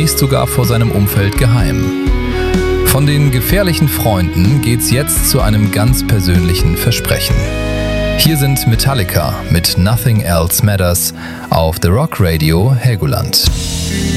zunächst sogar vor seinem Umfeld geheim. Von den gefährlichen Freunden geht's jetzt zu einem ganz persönlichen Versprechen. Hier sind Metallica mit Nothing Else Matters auf The Rock Radio Helgoland.